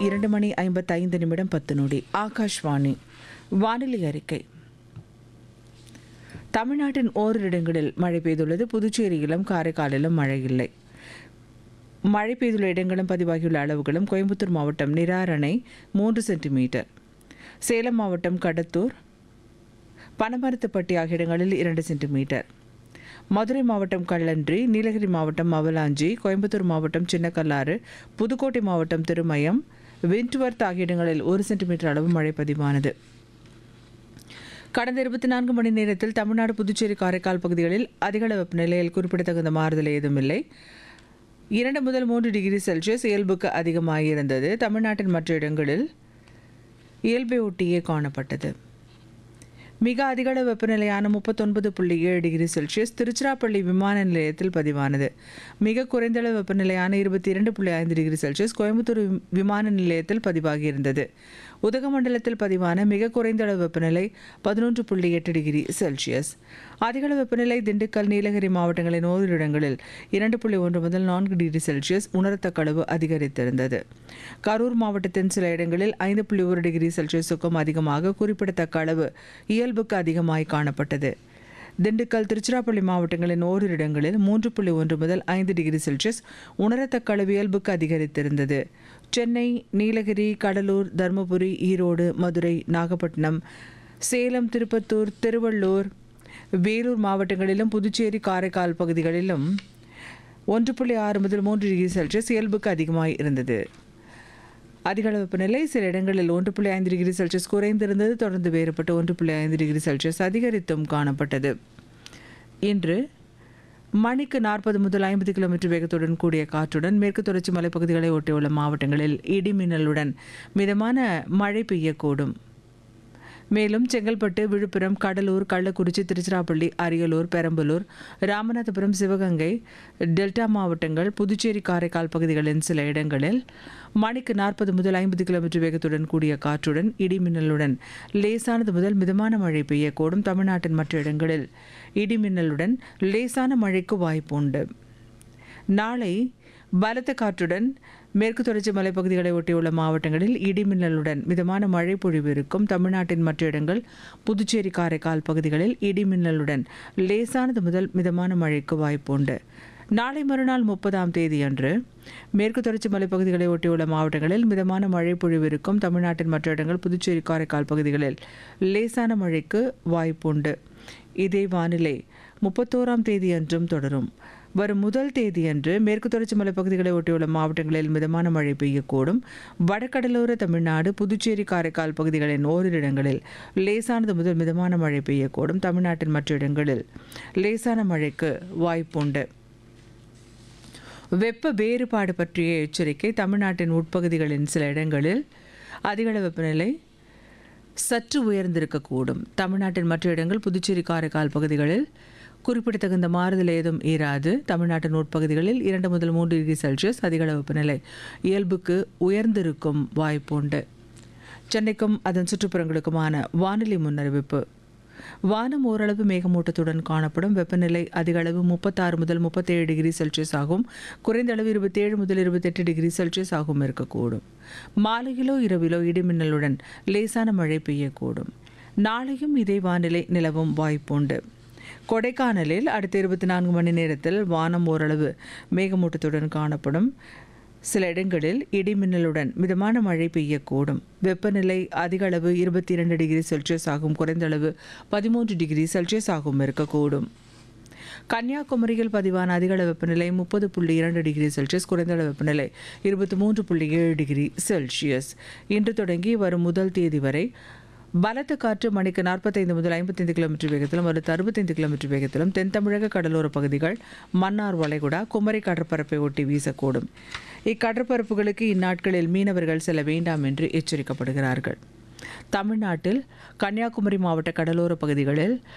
2:55 ஆகாஷ்வாணி வானிலை அறிக்கை. தமிழ்நாட்டின் ஓரிரு இடங்களில் மழை பெய்துள்ளது. புதுச்சேரியிலும் காரைக்காலிலும் மழை இல்லை. மழை பெய்துள்ள இடங்களும் பதிவாகியுள்ள அளவுகளும்: கோயம்புத்தூர் மாவட்டம் நிராரணை 3 சென்டிமீட்டர், சேலம் மாவட்டம் கடத்தூர், பனமரத்துப்பட்டி ஆகிய இடங்களில் 2 சென்டிமீட்டர், மதுரை மாவட்டம் கல்லன்றி, நீலகிரி மாவட்டம் அவலாஞ்சி, கோயம்புத்தூர் மாவட்டம் சின்னக்கல்லாறு, புதுக்கோட்டை மாவட்டம் திருமயம், விண்ட்வர்த் ஆகிய இடங்களில் 1 சென்டிமீட்டர் அளவு மழை பதிவானது. கடந்த 24 மணி நேரத்தில் தமிழ்நாடு, புதுச்சேரி, காரைக்கால் பகுதிகளில் அதிகளவு வெப்பநிலையில் குறிப்பிடத்தகுந்த மாறுதல் ஏதுமில்லை. 2 முதல் 3 டிகிரி செல்சியஸ் இயல்புக்கு அதிகமாகியிருந்தது. தமிழ்நாட்டின் மற்ற இடங்களில் இயல்பை ஒட்டியே காணப்பட்டது. மிக அதிகளவு வெப்பநிலையான 39.7 டிகிரி செல்சியஸ் திருச்சிராப்பள்ளி விமான நிலையத்தில் பதிவானது. மிக குறைந்தளவு வெப்பநிலையான 22.5 டிகிரி செல்சியஸ் கோயம்புத்தூர் விமான நிலையத்தில் பதிவாகியிருந்தது. உதகமண்டலத்தில் பதிவான மிக குறைந்த அளவு வெப்பநிலை 11.8 டிகிரி செல்சியஸ். அதிகளவு வெப்பநிலை திண்டுக்கல், நீலகிரி மாவட்டங்களின் ஓரிரு இடங்களில் 2.1 முதல் 4 டிகிரி செல்சியஸ் உணரத்தக்க அளவு அதிகரித்திருந்தது. கரூர் மாவட்டத்தின் சில இடங்களில் 5.1 டிகிரி செல்சியஸுக்கும் அதிகமாக குறிப்பிடத்தக்க அளவு இயல்புக்கு அதிகமாய் காணப்பட்டது. திண்டுக்கல், திருச்சிராப்பள்ளி மாவட்டங்களின் ஓரிரு இடங்களில் 3.1 முதல் 5 டிகிரி செல்சியஸ் உணரத்தக்க அளவு இயல்புக்கு அதிகரித்திருந்தது. சென்னை, நீலகிரி, கடலூர், தருமபுரி, ஈரோடு, மதுரை, நாகப்பட்டினம், சேலம், திருப்பத்தூர், திருவள்ளூர், வேலூர் மாவட்டங்களிலும் புதுச்சேரி, காரைக்கால் பகுதிகளிலும் 1.6 முதல் 3 டிகிரி செல்சியஸ் இயல்புக்கு அதிகமாய் இருந்தது. அதிகளவு வெப்பநிலை சில இடங்களில் 1.5 டிகிரி செல்சியஸ் குறைந்திருந்தது. தொடர்ந்து வேறுபட்டு 1.5 டிகிரி செல்சியஸ் அதிகரித்தும் காணப்பட்டது. இன்று மணிக்கு 40 முதல் 50 கிலோமீட்டர் வேகத்துடன் கூடிய காற்றுடன் மேற்கு தொடர்ச்சி மலைப்பகுதிகளை ஒட்டியுள்ள மாவட்டங்களில் இடி மின்னலுடன் மிதமான மழை பெய்யக்கூடும். மேலும் செங்கல்பட்டு, விழுப்புரம், கடலூர், கள்ளக்குறிச்சி, திருச்சிராப்பள்ளி, அரியலூர், பெரம்பலூர், ராமநாதபுரம், சிவகங்கை, டெல்டா மாவட்டங்கள், புதுச்சேரி, காரைக்கால் பகுதிகளின் சில இடங்களில் மணிக்கு 40 முதல் 50 கிலோமீட்டர் வேகத்துடன் கூடிய காற்றுடன் இடி மின்னலுடன் லேசானது முதல் மிதமான மழை பெய்யக்கூடும். தமிழ்நாட்டின் மற்ற இடங்களில் இடி மின்னலுடன் லேசான மழைக்கு வாய்ப்பு உண்டு. நாளை பலத்த காற்றுடன் மேற்கு தொடர்ச்சி மலைப்பகுதிகளை ஒட்டியுள்ள மாவட்டங்களில் இடி மின்னலுடன் மிதமான மழை பொழிவு இருக்கும். தமிழ்நாட்டின் மற்ற இடங்கள், புதுச்சேரி, காரைக்கால் பகுதிகளில் இடி மின்னலுடன் லேசானது முதல் மிதமான மழைக்கு வாய்ப்பு உண்டு. நாளை மறுநாள் 30ஆம் தேதியன்று மேற்கு தொடர்ச்சி மலைப்பகுதிகளை ஒட்டியுள்ள மாவட்டங்களில் மிதமான மழை பொழிவு இருக்கும். தமிழ்நாட்டின் மற்ற இடங்கள், புதுச்சேரி, காரைக்கால் பகுதிகளில் லேசான மழைக்கு வாய்ப்புண்டு. இதே வானிலை 31ஆம் தேதியன்றும் தொடரும். வரும் 1 தேதியன்று மேற்கு தொடர்ச்சி மலைப்பகுதிகளை ஒட்டியுள்ள மாவட்டங்களில் மிதமான மழை பெய்யக்கூடும். வடகடலோர தமிழ்நாடு, புதுச்சேரி, காரைக்கால் பகுதிகளின் ஓரிரு இடங்களில் லேசானது முதல் மிதமான மழை பெய்யக்கூடும். தமிழ்நாட்டின் மற்ற இடங்களில் லேசான மழைக்கு வாய்ப்புண்டு. வெப்ப வேறுபாடு பற்றிய எச்சரிக்கை. தமிழ்நாட்டின் உட்பகுதிகளின் சில இடங்களில் அதிகளவு வெப்பநிலை சற்று உயர்ந்திருக்கக்கூடும். தமிழ்நாட்டின் மற்ற இடங்கள், புதுச்சேரி, காரைக்கால் பகுதிகளில் குறிப்பிடத்தகுந்த மாறுதல் ஏதும் இராது. தமிழ்நாட்டின் உட்பகுதிகளில் 2 முதல் 3 டிகிரி செல்சியஸ் அதிகளவு வெப்பநிலை இயல்புக்கு உயர்ந்திருக்கும் வாய்ப்புண்டு. சென்னைக்கும் அதன் சுற்றுப்புறங்களுக்குமான வானிலை முன்னறிவிப்பு. வானம் ஓரளவு மேகமூட்டத்துடன் காணப்படும். வெப்பநிலை அதிகளவு 36 முதல் 37 டிகிரி செல்சியஸ் ஆகும். குறைந்த அளவு 27 முதல் 28 டிகிரி செல்சியஸ் ஆகும் இருக்கக்கூடும். மாலையிலோ இரவிலோ இடிமின்னலுடன் லேசான மழை பெய்யக்கூடும். நாளையும் இதே வானிலை நிலவும் வாய்ப்புண்டு. கொடைக்கானலில் அடுத்த 24 மணி நேரத்தில் வானம் ஓரளவு மேகமூட்டத்துடன் காணப்படும். சில இடங்களில் இடிமின்னலுடன் மிதமான மழை பெய்யக்கூடும். வெப்பநிலை அதிக அளவு 22 டிகிரி செல்சியஸ் ஆகும். குறைந்த அளவு 13 டிகிரி செல்சியஸ் ஆகும் இருக்கக்கூடும். கன்னியாகுமரியில் பதிவான அதிகளவு வெப்பநிலை 30.2 டிகிரி செல்சியஸ், குறைந்த அளவு வெப்பநிலை 23.7 டிகிரி செல்சியஸ். இன்று தொடங்கி வரும் 1 தேதி வரை பலத்த காற்று மணிக்கு 45 முதல் 55 கிலோமீட்டர் வேகத்திலும் அடுத்த 65 கிலோமீட்டர் வேகத்திலும் தென் தமிழக கடலோர பகுதிகள், மன்னார் வளைகுடா, குமரி கடற்பரப்பை ஒட்டி வீசக்கூடும். இக்கடற்பரப்புகளுக்கு இந்நாட்களில் மீனவர்கள் செல்ல வேண்டாம் என்று எச்சரிக்கப்படுகிறார்கள். தமிழ்நாட்டில் கன்னியாகுமரி மாவட்ட கடலோர பகுதிகளில்